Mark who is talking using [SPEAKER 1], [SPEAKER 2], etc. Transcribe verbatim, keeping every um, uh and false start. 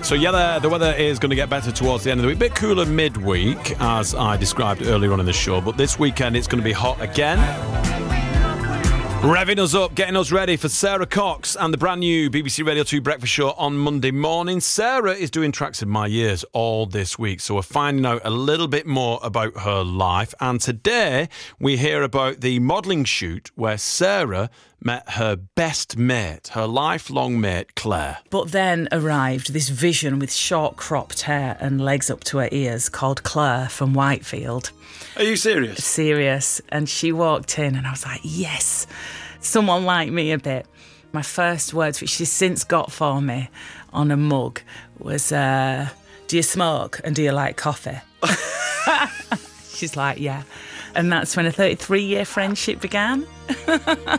[SPEAKER 1] So yeah, the, the weather is going to get better towards the end of the week. Bit cooler midweek, as I described earlier on in the show. But this weekend it's going to be hot again. Revving us up, getting us ready for Sarah Cox and the brand new B B C Radio two Breakfast Show on Monday morning. Sarah is doing Tracks of My Years all this week, so we're finding out a little bit more about her life. And today we hear about the modelling shoot where Sarah met her best mate, her lifelong mate, Claire.
[SPEAKER 2] But then arrived this vision with short cropped hair and legs up to her ears called Claire from Whitefield.
[SPEAKER 1] Are you serious?
[SPEAKER 2] Serious. And she walked in and I was like, yes, someone like me a bit. My first words, which she's since got for me on a mug, was, uh, do you smoke and do you like coffee? She's like, yeah. And that's when a thirty-three year friendship began.